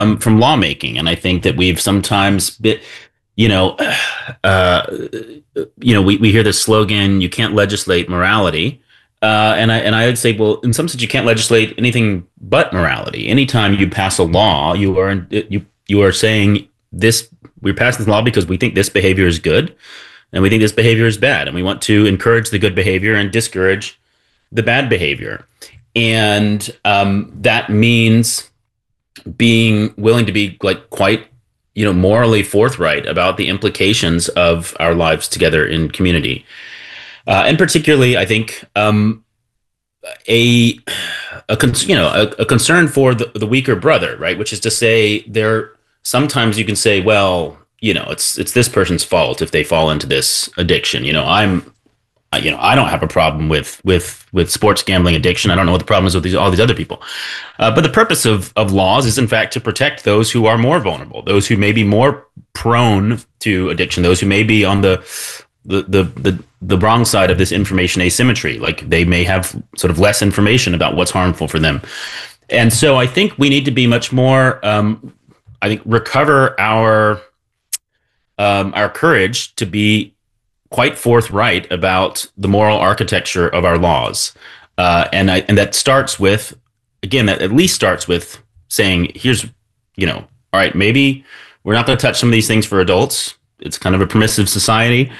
from lawmaking, and I think that we've sometimes been, you know, we hear this slogan, "You can't legislate morality," and I would say, well, in some sense, you can't legislate anything but morality. Anytime you pass a law, you are saying this. We're passing this law because we think this behavior is good, and we think this behavior is bad, and we want to encourage the good behavior and discourage the bad behavior, and that means being willing to be like quite morally forthright about the implications of our lives together in community. And particularly, I think a concern for the weaker brother, right? Which is to say, sometimes you can say, well, it's this person's fault if they fall into this addiction. I don't have a problem with sports gambling addiction. I don't know what the problem is with all these other people. But the purpose of laws is, in fact, to protect those who are more vulnerable, those who may be more prone to addiction, those who may be on the wrong side of this information asymmetry. Like, they may have sort of less information about what's harmful for them. And so I think we need to be much more, recover our courage to be quite forthright about the moral architecture of our laws. And that starts with, again, that at least starts with saying, here's, all right, maybe we're not going to touch some of these things for adults. It's kind of a permissive society.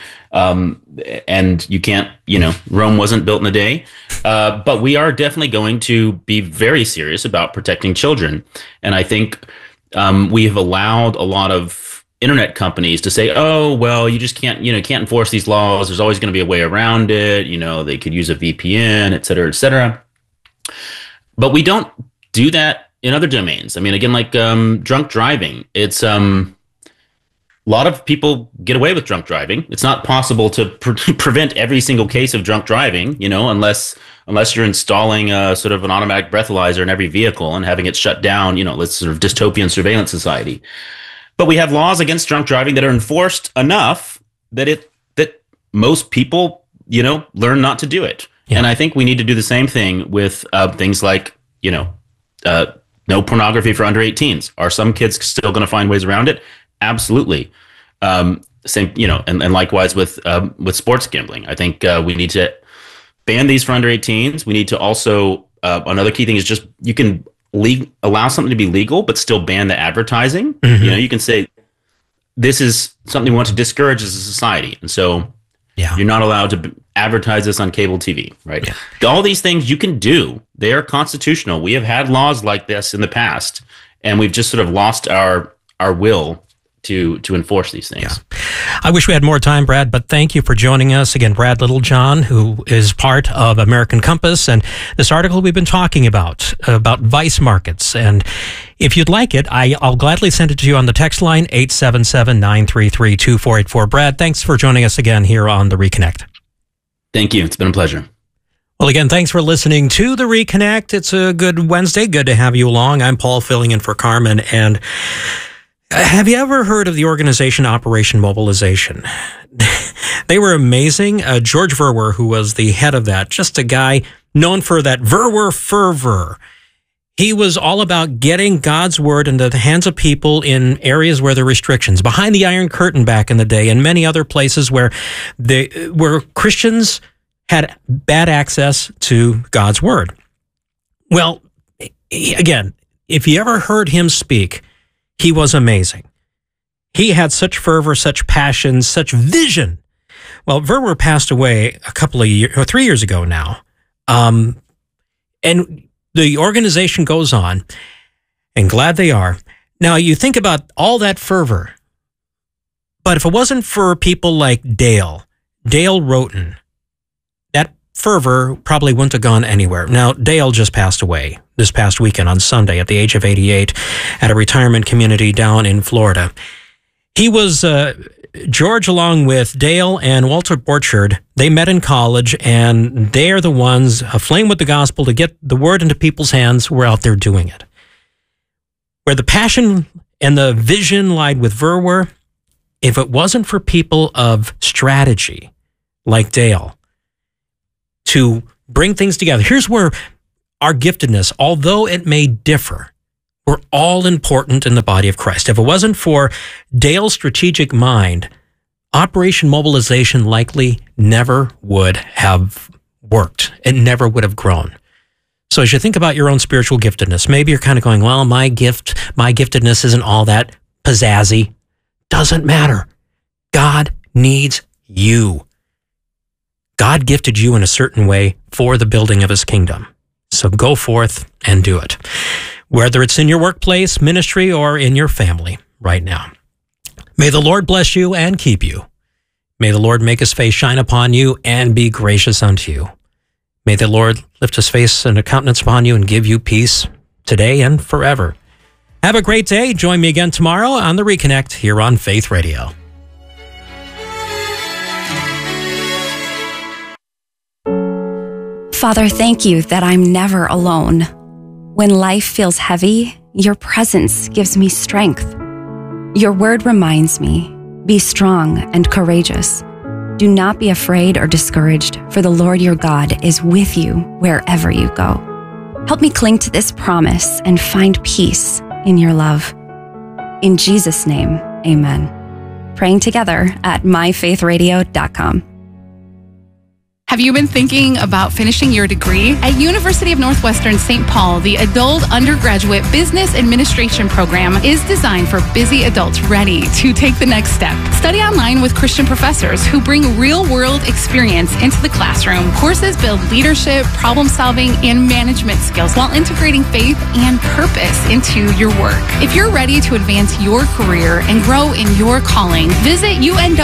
And you can't, Rome wasn't built in a day. But we are definitely going to be very serious about protecting children. And I think we have allowed a lot of internet companies to say, oh, well, you just can't enforce these laws. There's always going to be a way around it. They could use a VPN, et cetera, et cetera. But we don't do that in other domains. I mean, again, like drunk driving, it's a lot of people get away with drunk driving. It's not possible to prevent every single case of drunk driving, unless you're installing a sort of an automatic breathalyzer in every vehicle and having it shut down, this sort of dystopian surveillance society. But we have laws against drunk driving that are enforced enough that most people, learn not to do it. Yeah. And I think we need to do the same thing with things like, no pornography for under 18s. Are some kids still going to find ways around it? Absolutely. Same, and likewise with sports gambling. I think we need to ban these for under 18s. We need to also, another key thing is just, you can allow something to be legal, but still ban the advertising. Mm-hmm. You can say, this is something we want to discourage as a society. And so you're not allowed to advertise this on cable TV, right? Yeah. All these things you can do. They are constitutional. We have had laws like this in the past, and we've just sort of lost our will to enforce these things. Yeah. I wish we had more time, Brad, but thank you for joining us. Again, Brad Littlejohn, who is part of American Compass, and this article we've been talking about vice markets. And if you'd like it, I'll gladly send it to you on the text line, 877-933-2484. Brad, thanks for joining us again here on The Reconnect. Thank you. It's been a pleasure. Well, again, thanks for listening to The Reconnect. It's a good Wednesday. Good to have you along. I'm Paul, filling in for Carmen, and have you ever heard of the organization Operation Mobilization? They were amazing. George Verwer, who was the head of that, just a guy known for that Verwer fervor. He was all about getting God's word into the hands of people in areas where there were restrictions, behind the Iron Curtain back in the day, and many other places where Christians had bad access to God's word. Well, again, if you ever heard him speak, he was amazing. He had such fervor, such passion, such vision. Well, Verwer passed away a couple of years, or 3 years ago now. And the organization goes on, and glad they are. Now, you think about all that fervor, but if it wasn't for people like Dale Roten, that fervor probably wouldn't have gone anywhere. Now, Dale just passed away this past weekend on Sunday at the age of 88 at a retirement community down in Florida. He was, George, along with Dale and Walter Borchard, they met in college, and they are the ones aflame with the gospel to get the word into people's hands who are out there doing it. Where the passion and the vision lied with Verwer, if it wasn't for people of strategy like Dale to bring things together, here's where our giftedness, although it may differ, We're all important in the body of Christ. If it wasn't for Dale's strategic mind, Operation Mobilization likely never would have worked. It never would have grown. So as you think about your own spiritual giftedness, maybe you're kind of going, well, my giftedness isn't all that pizzazzy. Doesn't matter. God needs you. God gifted you in a certain way for the building of his kingdom. So go forth and do it. Whether it's in your workplace, ministry, or in your family right now. May the Lord bless you and keep you. May the Lord make his face shine upon you and be gracious unto you. May the Lord lift his face and a countenance upon you and give you peace today and forever. Have a great day. Join me again tomorrow on The Reconnect here on Faith Radio. Father, thank you that I'm never alone. When life feels heavy, your presence gives me strength. Your word reminds me, be strong and courageous. Do not be afraid or discouraged, for the Lord your God is with you wherever you go. Help me cling to this promise and find peace in your love. In Jesus' name, amen. Praying together at myfaithradio.com. Have you been thinking about finishing your degree? At University of Northwestern St. Paul, the Adult Undergraduate Business Administration program is designed for busy adults ready to take the next step. Study online with Christian professors who bring real-world experience into the classroom. Courses build leadership, problem-solving, and management skills while integrating faith and purpose into your work. If you're ready to advance your career and grow in your calling, visit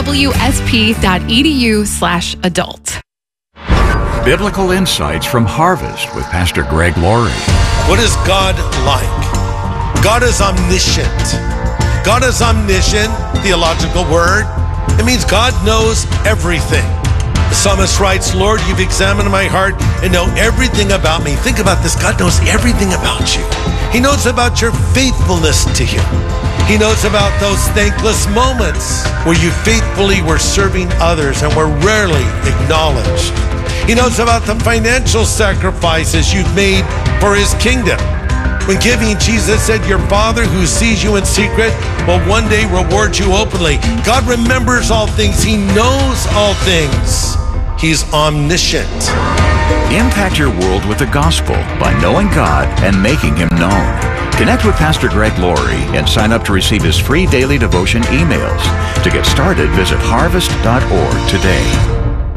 unwsp.edu/adult. Biblical insights from Harvest with Pastor Greg Laurie. What is God like? God is omniscient. God is omniscient, theological word. It means God knows everything. The psalmist writes, Lord, you've examined my heart and know everything about me. Think about this. God knows everything about you. He knows about your faithfulness to him. He knows about those thankless moments where you faithfully were serving others and were rarely acknowledged. He knows about the financial sacrifices you've made for his kingdom. When giving, Jesus said, your Father who sees you in secret will one day reward you openly. God remembers all things. He knows all things. He's omniscient. Impact your world with the gospel by knowing God and making him known. Connect with Pastor Greg Laurie and sign up to receive his free daily devotion emails. To get started, visit harvest.org today.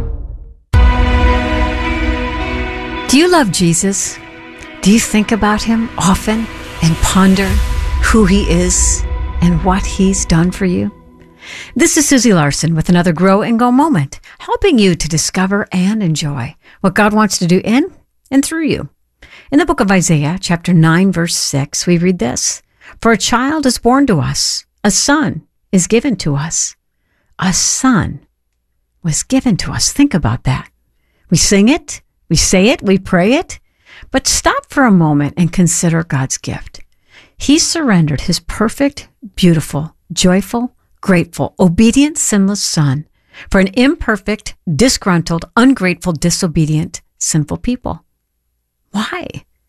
Do you love Jesus? Do you think about him often and ponder who he is and what he's done for you? This is Susie Larson with another Grow and Go moment, helping you to discover and enjoy what God wants to do in and through you. In the book of Isaiah, chapter 9, verse 6, we read this, For a child is born to us, a son is given to us. A son was given to us. Think about that. We sing it, we say it, we pray it, but stop for a moment and consider God's gift. He surrendered his perfect, beautiful, joyful, grateful, obedient, sinless son for an imperfect, disgruntled, ungrateful, disobedient, sinful people. Why?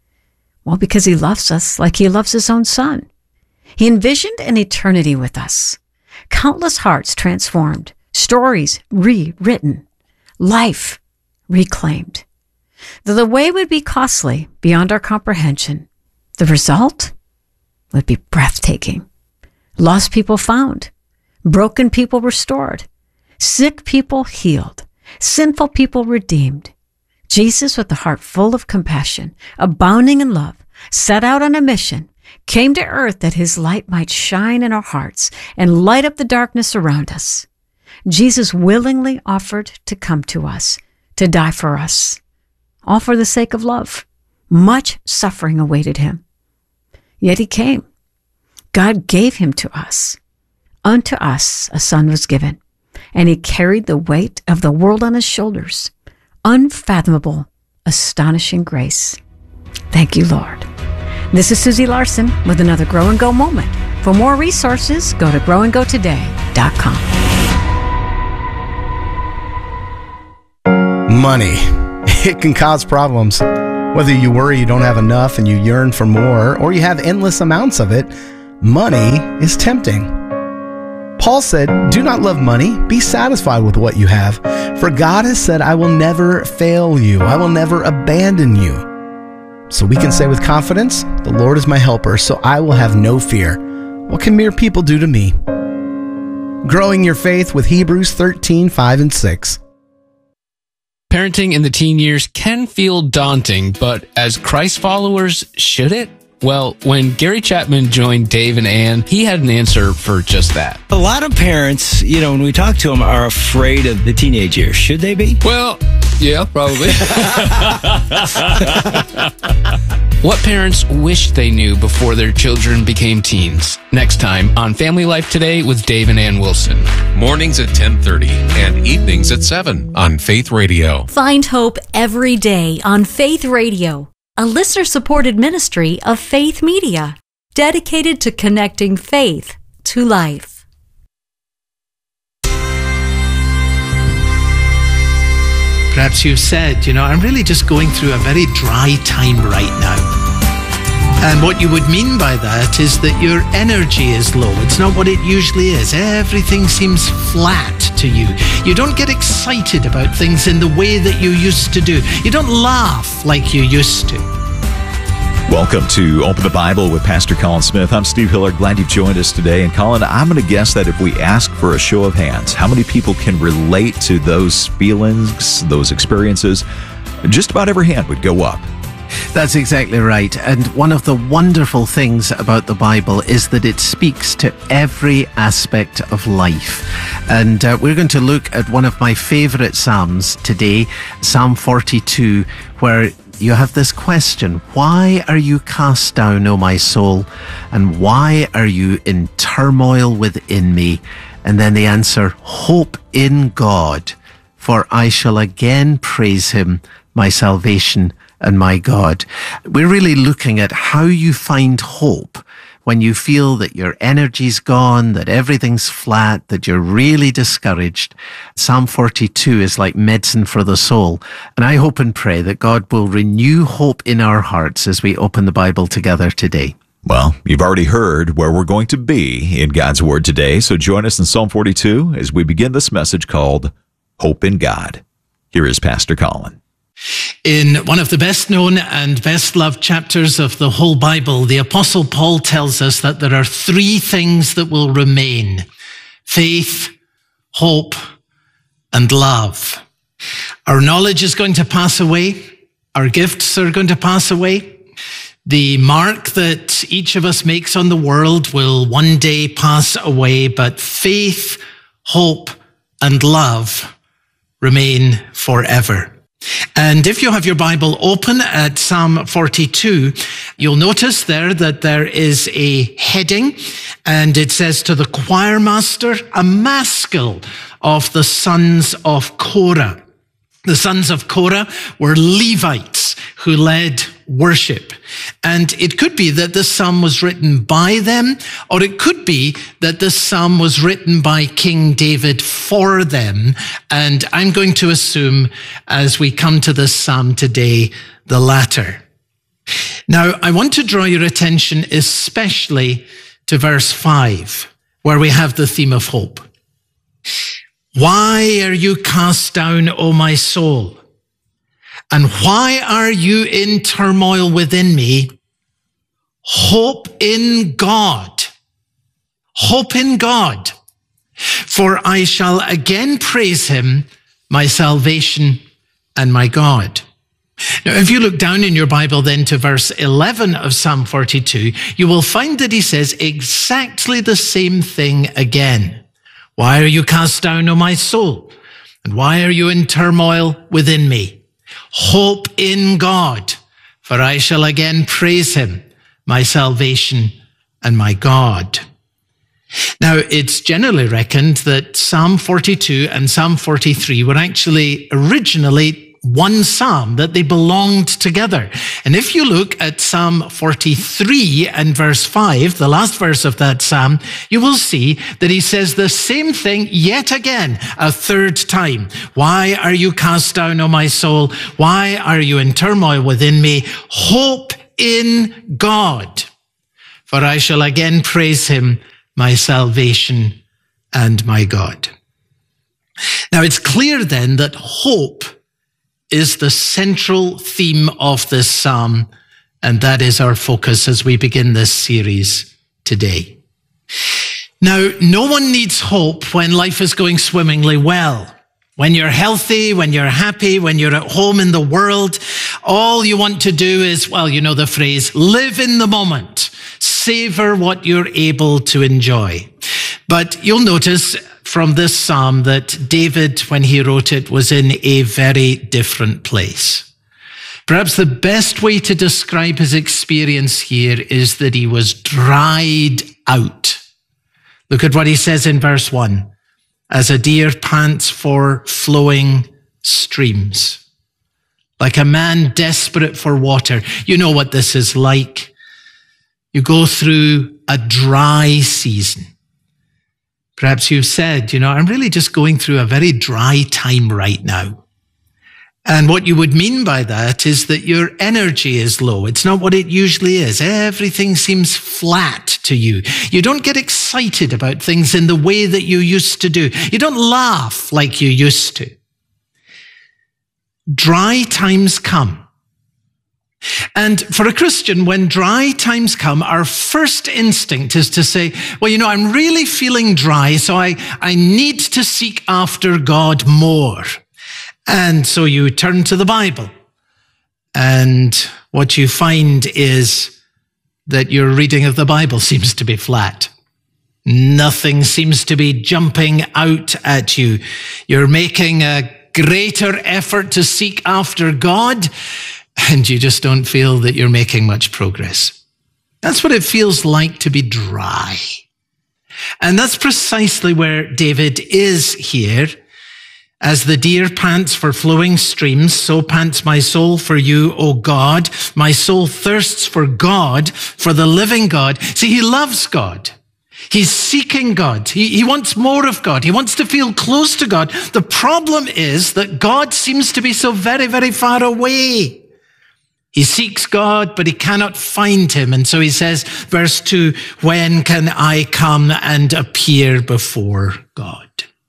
Well, because he loves us like he loves his own son. He envisioned an eternity with us. Countless hearts transformed, stories rewritten, life reclaimed. Though the way would be costly beyond our comprehension, the result would be breathtaking. Lost people found, broken people restored, sick people healed, sinful people redeemed. Jesus, with a heart full of compassion, abounding in love, set out on a mission, came to earth that his light might shine in our hearts and light up the darkness around us. Jesus willingly offered to come to us, to die for us, all for the sake of love. Much suffering awaited him. Yet he came. God gave him to us. Unto us a son was given, and he carried the weight of the world on his shoulders. Unfathomable, astonishing grace. Thank you, Lord. This is Susie Larson with another Grow and Go moment. For more resources, go to growandgotoday.com. Money. It can cause problems. Whether you worry you don't have enough and you yearn for more, or you have endless amounts of it, money is tempting. Paul said, "Do not love money. Be satisfied with what you have. For God has said, I will never fail you. I will never abandon you." So we can say with confidence, "The Lord is my helper, so I will have no fear. What can mere people do to me?" Growing your faith with Hebrews 13, 5 and 6. Parenting in the teen years can feel daunting, but as Christ followers, should it? Well, when Gary Chapman joined Dave and Ann, he had an answer for just that. A lot of parents, when we talk to them, are afraid of the teenage years. Should they be? Well, yeah, probably. What parents wish they knew before their children became teens. Next time on Family Life Today with Dave and Ann Wilson. Mornings at 10:30 and evenings at 7 on Faith Radio. Find hope every day on Faith Radio, a listener-supported ministry of Faith Media, dedicated to connecting faith to life. Perhaps you've said, I'm really just going through a very dry time right now. And what you would mean by that is that your energy is low. It's not what it usually is. Everything seems flat to you. You don't get excited about things in the way that you used to do. You don't laugh like you used to. Welcome to Open the Bible with Pastor Colin Smith. I'm Steve Hiller. Glad you've joined us today. And Colin, I'm going to guess that if we ask for a show of hands, how many people can relate to those feelings, those experiences? Just about every hand would go up. That's exactly right. And one of the wonderful things about the Bible is that it speaks to every aspect of life. And we're going to look at one of my favorite Psalms today, Psalm 42, where you have this question: why are you cast down, O my soul? And why are you in turmoil within me? And then the answer: hope in God, for I shall again praise him, my salvation and my God. We're really looking at how you find hope when you feel that your energy's gone, that everything's flat, that you're really discouraged. Psalm 42 is like medicine for the soul. And I hope and pray that God will renew hope in our hearts as we open the Bible together today. Well, you've already heard where we're going to be in God's Word today, so join us in Psalm 42 as we begin this message called Hope in God. Here is Pastor Colin. In one of the best known and best loved chapters of the whole Bible, the Apostle Paul tells us that there are three things that will remain: faith, hope, and love. Our knowledge is going to pass away. Our gifts are going to pass away. The mark that each of us makes on the world will one day pass away, but faith, hope, and love remain forever. And if you have your Bible open at Psalm 42, you'll notice there that there is a heading, and it says, "To the choir master, a maskil of the sons of Korah." The sons of Korah were Levites who led worship. And it could be that this psalm was written by them, or it could be that this psalm was written by King David for them. And I'm going to assume, as we come to this psalm today, the latter. Now, I want to draw your attention especially to verse 5, where we have the theme of hope. Why are you cast down, O my soul? And why are you in turmoil within me? Hope in God. Hope in God. For I shall again praise him, my salvation and my God. Now, if you look down in your Bible then to verse 11 of Psalm 42, you will find that he says exactly the same thing again. Why are you cast down, O my soul? And why are you in turmoil within me? Hope in God, for I shall again praise him, my salvation and my God. Now, it's generally reckoned that Psalm 42 and Psalm 43 were actually originally one psalm, that they belonged together. And if you look at Psalm 43 and verse 5, the last verse of that psalm, you will see that he says the same thing yet again, a third time. Why are you cast down, O my soul? Why are you in turmoil within me? Hope in God, for I shall again praise him, my salvation and my God. Now, it's clear then that hope is the central theme of this psalm, and that is our focus as we begin this series today. Now, no one needs hope when life is going swimmingly well. When you're healthy, when you're happy, when you're at home in the world, all you want to do is, well, you know the phrase, live in the moment, savor what you're able to enjoy. But you'll notice from this psalm that David, when he wrote it, was in a very different place. Perhaps the best way to describe his experience here is that he was dried out. Look at what he says in verse 1. As a deer pants for flowing streams, like a man desperate for water. You know what this is like. You go through a dry season. Perhaps you've said, I'm really just going through a very dry time right now. And what you would mean by that is that your energy is low. It's not what it usually is. Everything seems flat to you. You don't get excited about things in the way that you used to do. You don't laugh like you used to. Dry times come. And for a Christian, when dry times come, our first instinct is to say, well, I'm really feeling dry, so I need to seek after God more. And so you turn to the Bible. And what you find is that your reading of the Bible seems to be flat. Nothing seems to be jumping out at you. You're making a greater effort to seek after God, and you just don't feel that you're making much progress. That's what it feels like to be dry. And that's precisely where David is here. As the deer pants for flowing streams, so pants my soul for you, O God. My soul thirsts for God, for the living God. See, he loves God. He's seeking God. He wants more of God. He wants to feel close to God. The problem is that God seems to be so very, very far away. He seeks God, but he cannot find him. And so he says, verse 2, when can I come and appear before God?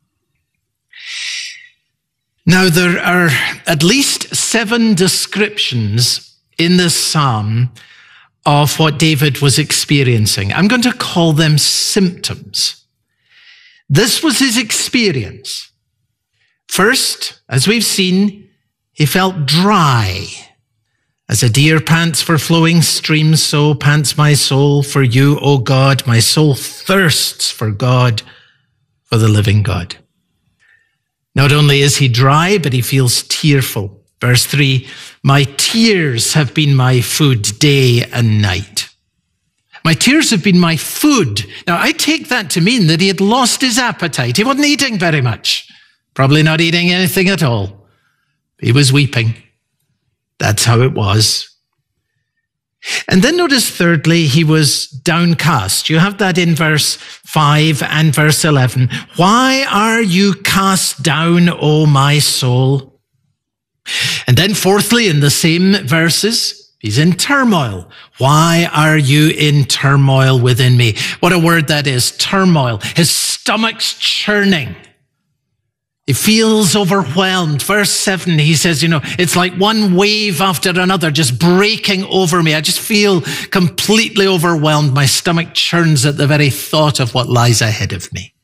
Now, there are at least 7 descriptions in this psalm of what David was experiencing. I'm going to call them symptoms. This was his experience. First, as we've seen, he felt dry. As a deer pants for flowing streams, so pants my soul for you, O God. My soul thirsts for God, for the living God. Not only is he dry, but he feels tearful. Verse 3, my tears have been my food day and night. My tears have been my food. Now, I take that to mean that he had lost his appetite. He wasn't eating very much. Probably not eating anything at all. He was weeping. That's how it was. And then notice thirdly, he was downcast. You have that in verse 5 and verse 11. Why are you cast down, O my soul? And then fourthly, in the same verses, he's in turmoil. Why are you in turmoil within me? What a word that is, turmoil. His stomach's churning. He feels overwhelmed. Verse 7, he says, it's like one wave after another just breaking over me. I just feel completely overwhelmed. My stomach churns at the very thought of what lies ahead of me.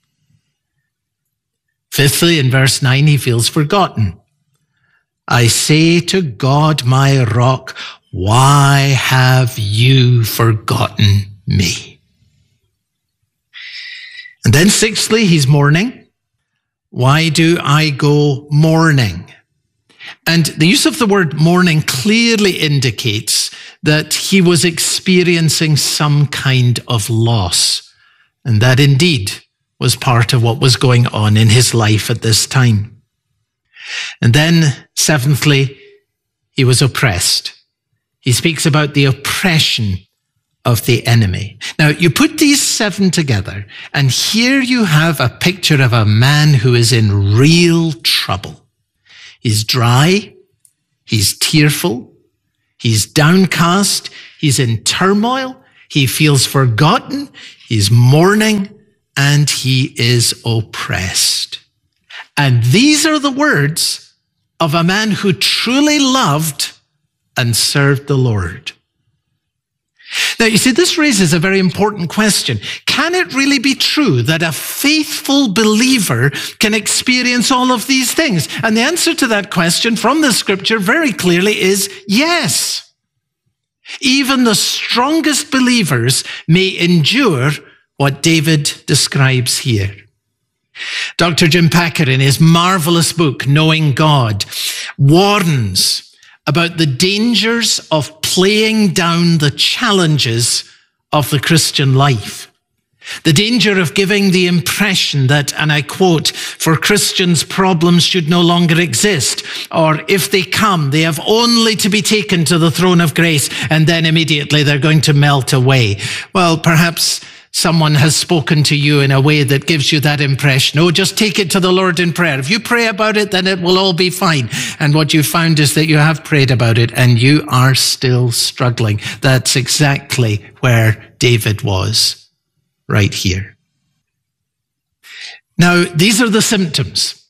Fifthly, in verse 9, he feels forgotten. I say to God, my rock, why have you forgotten me? And then sixthly, he's mourning. Why do I go mourning? And the use of the word mourning clearly indicates that he was experiencing some kind of loss. And that indeed was part of what was going on in his life at this time. And then, seventhly, he was oppressed. He speaks about the oppression of the enemy. Now, you put these 7 together, and here you have a picture of a man who is in real trouble. He's dry, he's tearful, he's downcast, he's in turmoil, he feels forgotten, he's mourning, and he is oppressed. And these are the words of a man who truly loved and served the Lord. Now, you see, this raises a very important question. Can it really be true that a faithful believer can experience all of these things? And the answer to that question from the scripture very clearly is yes. Even the strongest believers may endure what David describes here. Dr. Jim Packer, in his marvelous book, Knowing God, warns about the dangers of playing down the challenges of the Christian life. The danger of giving the impression that, and I quote, for Christians, problems should no longer exist, or if they come, they have only to be taken to the throne of grace, and then immediately they're going to melt away. Well, perhaps someone has spoken to you in a way that gives you that impression. Oh, just take it to the Lord in prayer. If you pray about it, then it will all be fine. And what you found is that you have prayed about it and you are still struggling. That's exactly where David was, right here. Now, these are the symptoms.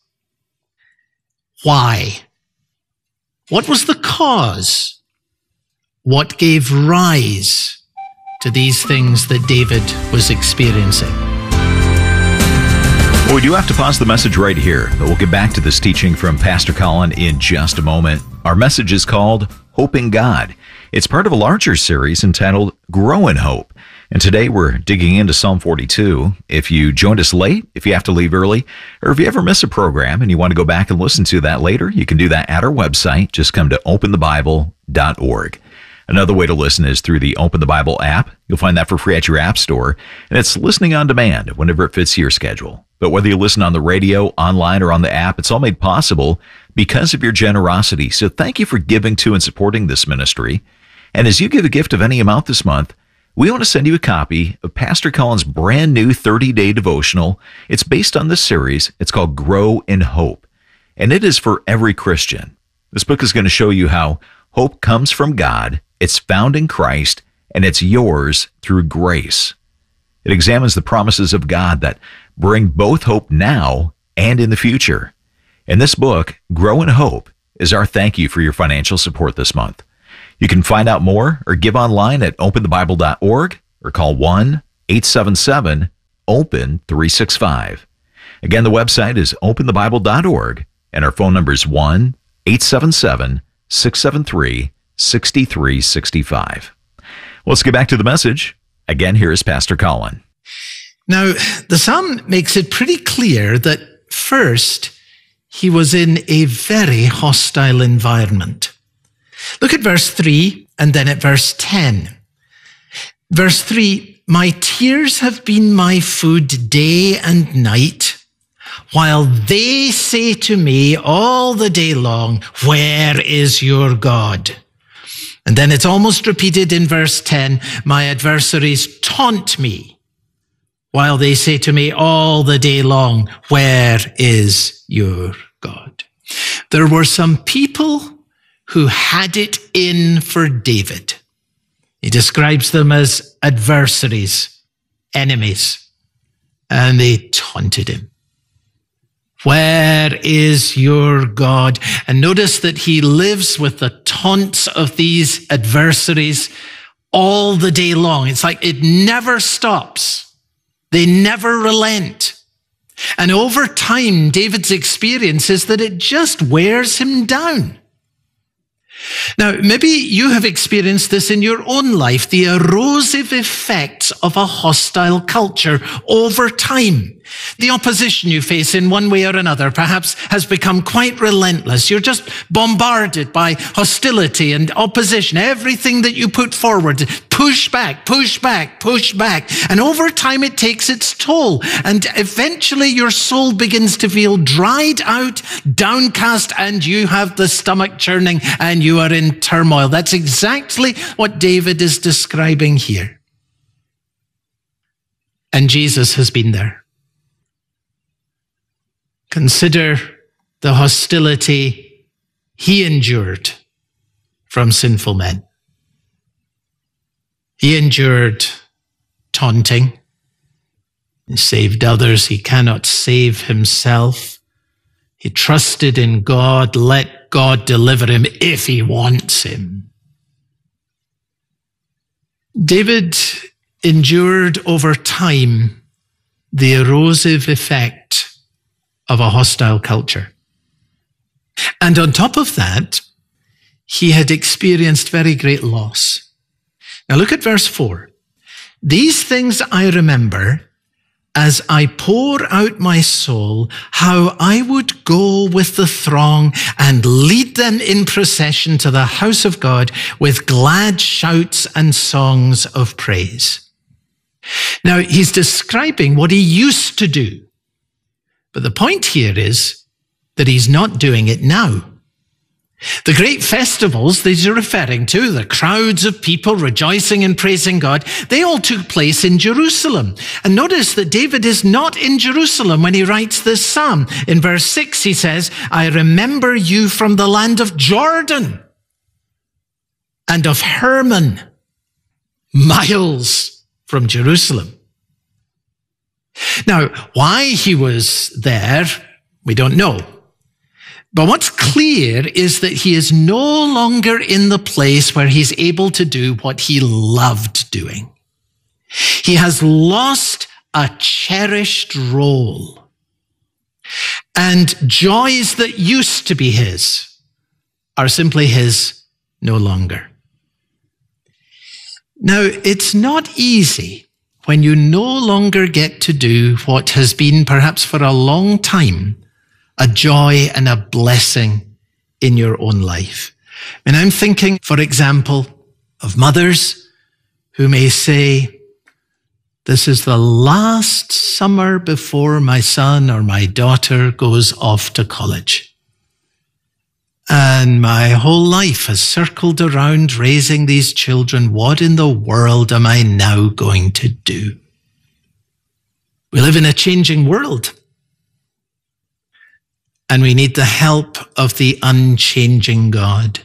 Why? What was the cause? What gave rise to these things that David was experiencing? Well, we do have to pause the message right here, but we'll get back to this teaching from Pastor Colin in just a moment. Our message is called Hope in God. It's part of a larger series entitled Grow in Hope. And today we're digging into Psalm 42. If you joined us late, if you have to leave early, or if you ever miss a program and you want to go back and listen to that later, you can do that at our website. Just come to openthebible.org. Another way to listen is through the Open the Bible app. You'll find that for free at your app store, and it's listening on demand whenever it fits your schedule. But whether you listen on the radio, online, or on the app, it's all made possible because of your generosity. So thank you for giving to and supporting this ministry. And as you give a gift of any amount this month, we want to send you a copy of Pastor Colin's brand new 30-day devotional. It's based on this series. It's called Grow in Hope, and it is for every Christian. This book is going to show you how hope comes from God, it's found in Christ, and it's yours through grace. It examines the promises of God that bring both hope now and in the future. And this book, Grow in Hope, is our thank you for your financial support this month. You can find out more or give online at openthebible.org or call 1-877-OPEN-365. Again, the website is openthebible.org, and our phone number is 1-877-673-6365. Let's get back to the message. Again, here is Pastor Colin. Now, the psalm makes it pretty clear that first, he was in a very hostile environment. Look at verse 3 and then at verse 10. Verse 3, my tears have been my food day and night, while they say to me all the day long, where is your God? And then it's almost repeated in verse 10, my adversaries taunt me, while they say to me all the day long, where is your God? There were some people who had it in for David. He describes them as adversaries, enemies, and they taunted him. Where is your God? And notice that he lives with the taunts of these adversaries all the day long. It's like it never stops. They never relent. And over time, David's experience is that it just wears him down. Now, maybe you have experienced this in your own life, the erosive effects of a hostile culture over time. The opposition you face in one way or another perhaps has become quite relentless. You're just bombarded by hostility and opposition. Everything that you put forward push back, push back, push back. And over time, it takes its toll. And eventually, your soul begins to feel dried out, downcast, and you have the stomach churning and you are in turmoil. That's exactly what David is describing here. And Jesus has been there. Consider the hostility he endured from sinful men. He endured taunting. He saved others. He cannot save himself. He trusted in God. Let God deliver him if he wants him. David endured over time the erosive effect of a hostile culture. And on top of that, he had experienced very great loss. Now look at verse 4. These things I remember as I pour out my soul, how I would go with the throng and lead them in procession to the house of God with glad shouts and songs of praise. Now he's describing what he used to do. But the point here is that he's not doing it now. The great festivals these are referring to, the crowds of people rejoicing and praising God, they all took place in Jerusalem. And notice that David is not in Jerusalem when he writes this psalm. In verse 6, he says, I remember you from the land of Jordan and of Hermon, miles from Jerusalem. Now, why he was there, we don't know. But what's clear is that he is no longer in the place where he's able to do what he loved doing. He has lost a cherished role. And joys that used to be his are simply his no longer. Now, it's not easy when you no longer get to do what has been perhaps for a long time a joy and a blessing in your own life. And I'm thinking, for example, of mothers who may say, this is the last summer before my son or my daughter goes off to college. And my whole life has circled around raising these children. What in the world am I now going to do? We live in a changing world. And we need the help of the unchanging God.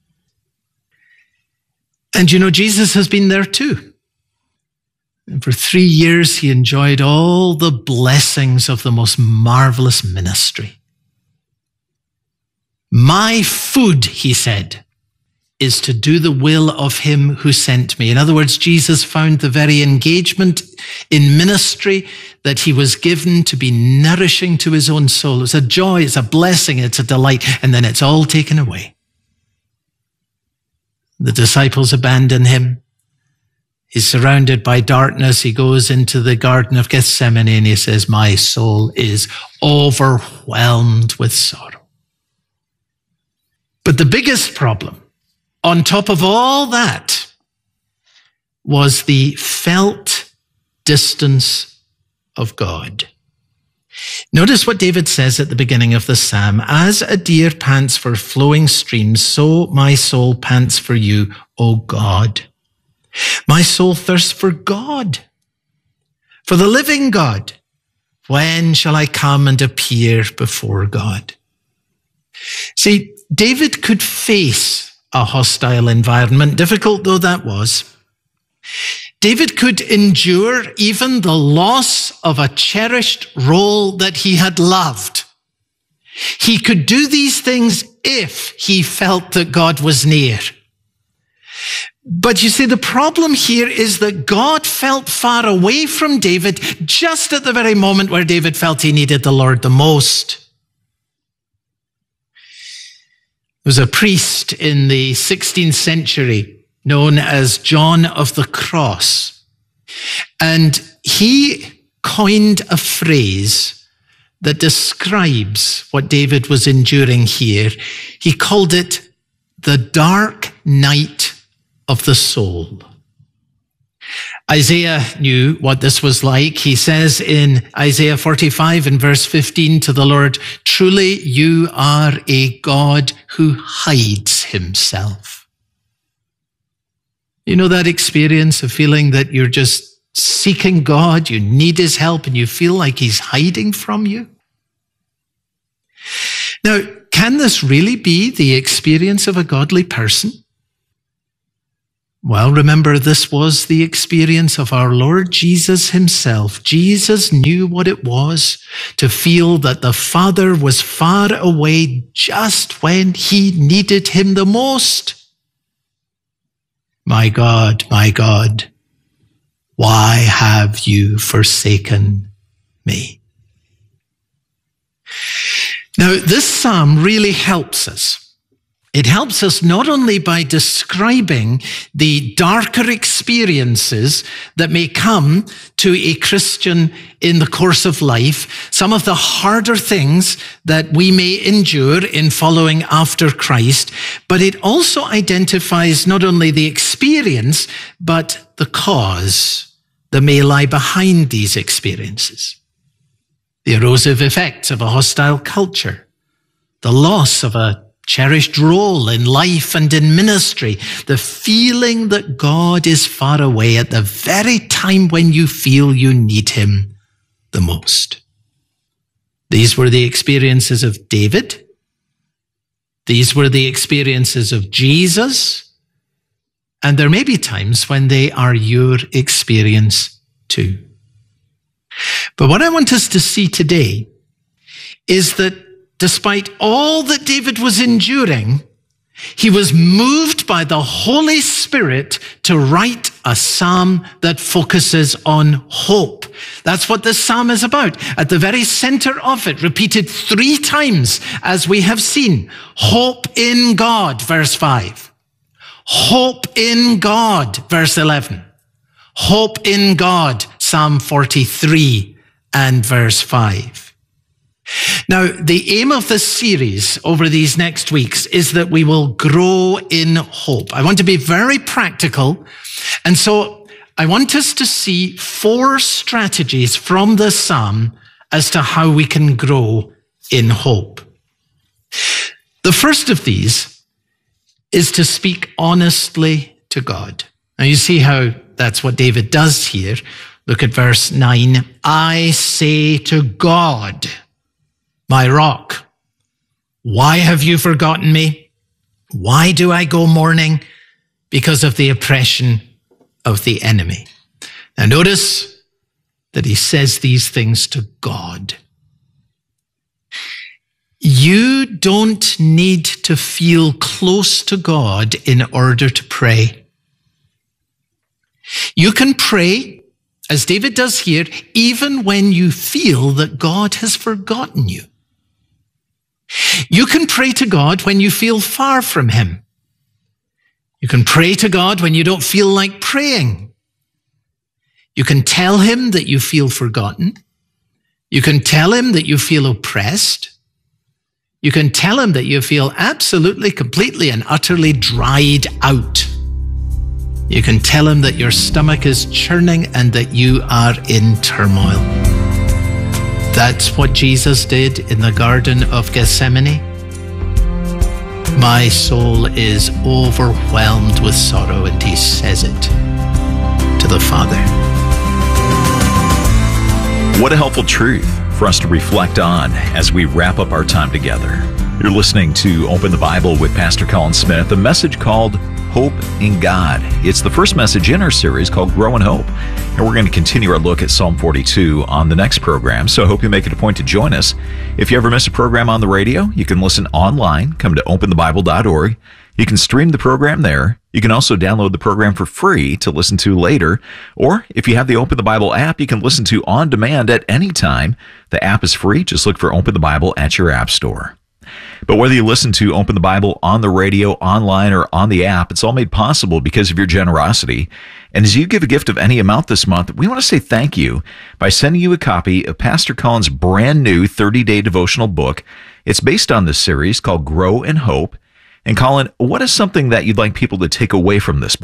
And you know, Jesus has been there too. And for 3 years, he enjoyed all the blessings of the most marvelous ministry. My food, he said, is to do the will of him who sent me. In other words, Jesus found the very engagement in ministry that he was given to be nourishing to his own soul. It's a joy, it's a blessing, it's a delight, and then it's all taken away. The disciples abandon him. He's surrounded by darkness. He goes into the Garden of Gethsemane and he says, my soul is overwhelmed with sorrow. But the biggest problem, on top of all that, was the felt distance of God. Notice what David says at the beginning of the psalm. As a deer pants for flowing streams, so my soul pants for you, O God. My soul thirsts for God, for the living God. When shall I come and appear before God? See, David could face a hostile environment, difficult though that was. David could endure even the loss of a cherished role that he had loved. He could do these things if he felt that God was near. But you see, the problem here is that God felt far away from David just at the very moment where David felt he needed the Lord the most. There was a priest in the 16th century known as John of the Cross. And he coined a phrase that describes what David was enduring here. He called it the dark night of the soul. Isaiah knew what this was like. He says in Isaiah 45 and verse 15 to the Lord, "Truly you are a God who hides himself." You know that experience of feeling that you're just seeking God, you need his help, and you feel like he's hiding from you? Now, can this really be the experience of a godly person? Well, remember, this was the experience of our Lord Jesus himself. Jesus knew what it was to feel that the Father was far away just when he needed him the most. My God, why have you forsaken me? Now, this psalm really helps us. It helps us not only by describing the darker experiences that may come to a Christian in the course of life, some of the harder things that we may endure in following after Christ, but it also identifies not only the experience, but the cause that may lie behind these experiences. The erosive effects of a hostile culture, the loss of a cherished role in life and in ministry, the feeling that God is far away at the very time when you feel you need him the most. These were the experiences of David. These were the experiences of Jesus. And there may be times when they are your experience too. But what I want us to see today is that despite all that David was enduring, he was moved by the Holy Spirit to write a psalm that focuses on hope. That's what this psalm is about. At the very center of it, repeated 3 times, as we have seen. Hope in God, verse 5. Hope in God, verse 11. Hope in God, Psalm 43 and verse 5. Now, the aim of this series over these next weeks is that we will grow in hope. I want to be very practical. And so I want us to see 4 strategies from this psalm as to how we can grow in hope. The first of these is to speak honestly to God. Now, you see how that's what David does here. Look at verse 9. I say to God, my rock, why have you forgotten me? Why do I go mourning? Because of the oppression of the enemy. Now notice that he says these things to God. You don't need to feel close to God in order to pray. You can pray, as David does here, even when you feel that God has forgotten you. You can pray to God when you feel far from him. You can pray to God when you don't feel like praying. You can tell him that you feel forgotten. You can tell him that you feel oppressed. You can tell him that you feel absolutely, completely, and utterly dried out. You can tell him that your stomach is churning and that you are in turmoil. That's what Jesus did in the Garden of Gethsemane. My soul is overwhelmed with sorrow, and he says it to the Father. What a helpful truth for us to reflect on as we wrap up our time together. You're listening to Open the Bible with Pastor Colin Smith, a message called Hope in God. It's the first message in our series called Grow in Hope. And we're going to continue our look at Psalm 42 on the next program, so I hope you make it a point to join us. If you ever miss a program on the radio, you can listen online. Come to openthebible.org. You can stream the program there. You can also download the program for free to listen to later. Or if you have the Open the Bible app, you can listen to on demand at any time. The app is free. Just look for Open the Bible at your app store. But whether you listen to Open the Bible on the radio, online, or on the app, it's all made possible because of your generosity. And as you give a gift of any amount this month, we want to say thank you by sending you a copy of Pastor Colin's brand new 30-day devotional book. It's based on this series called Grow in Hope. And Colin, what is something that you'd like people to take away from this book?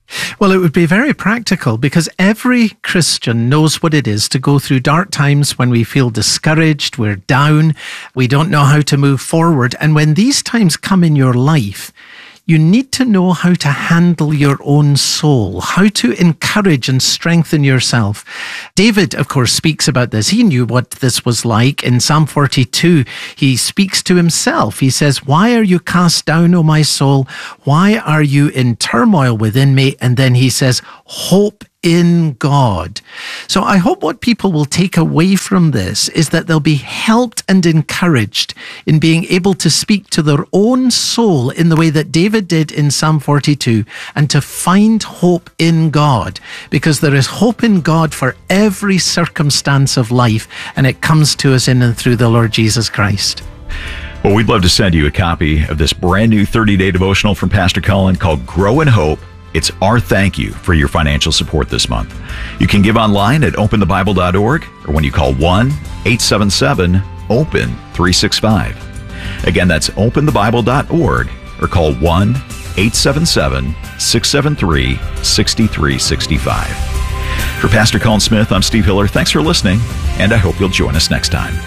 Well, it would be very practical because every Christian knows what it is to go through dark times when we feel discouraged, we're down, we don't know how to move forward. And when these times come in your life, you need to know how to handle your own soul, how to encourage and strengthen yourself. David, of course, speaks about this. He knew what this was like. In Psalm 42, he speaks to himself. He says, "Why are you cast down, O my soul? Why are you in turmoil within me?" And then he says, "Hope in God." So I hope what people will take away from this is that they'll be helped and encouraged in being able to speak to their own soul in the way that David did in Psalm 42, and to find hope in God, because there is hope in God for every circumstance of life, and it comes to us in and through the Lord Jesus Christ. Well, we'd love to send you a copy of this brand new 30-day devotional from Pastor Cullen called Grow in Hope. It's our thank you for your financial support this month. You can give online at openthebible.org or when you call 1-877-OPEN-365. Again, that's openthebible.org or call 1-877-673-6365. For Pastor Cullen Smith, I'm Steve Hiller. Thanks for listening, and I hope you'll join us next time.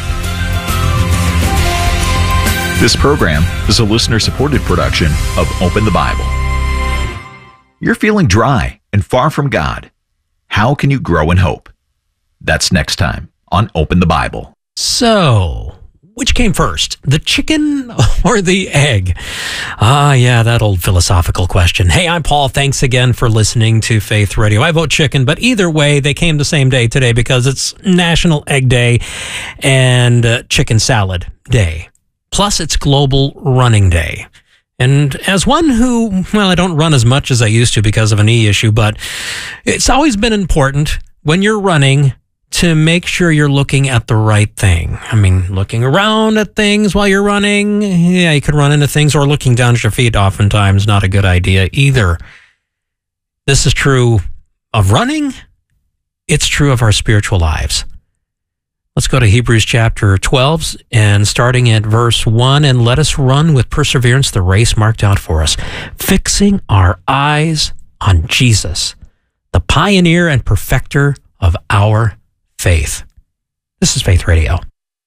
This program is a listener-supported production of Open the Bible. You're feeling dry and far from God. How can you grow in hope? That's next time on Open the Bible. So, which came first, the chicken or the egg? Yeah, that old philosophical question. Hey, I'm Paul. Thanks again for listening to Faith Radio. I vote chicken, but either way, they came the same day today because it's National Egg Day and Chicken Salad Day. Plus, it's Global Running Day. And as one who, I don't run as much as I used to because of a knee issue, but it's always been important when you're running to make sure you're looking at the right thing. I mean, looking around at things while you're running, yeah, you could run into things, or looking down at your feet, oftentimes not a good idea either. This is true of running. It's true of our spiritual lives. Let's go to Hebrews chapter 12 and starting at verse 1, and let us run with perseverance the race marked out for us, fixing our eyes on Jesus, the pioneer and perfecter of our faith. This is Faith Radio.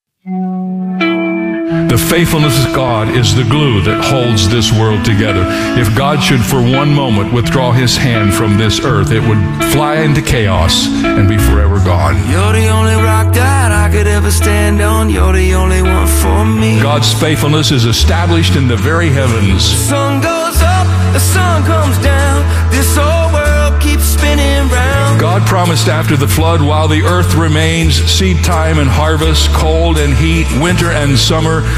The faithfulness of God is the glue that holds this world together. If God should for one moment withdraw his hand from this earth, it would fly into chaos and be forever gone. You're the only rock that I could ever stand on. You're the only one for me. God's faithfulness is established in the very heavens. The sun goes up, the sun comes down. This whole world keeps spinning round. God promised after the flood, while the earth remains, seed time and harvest, cold and heat, winter and summer,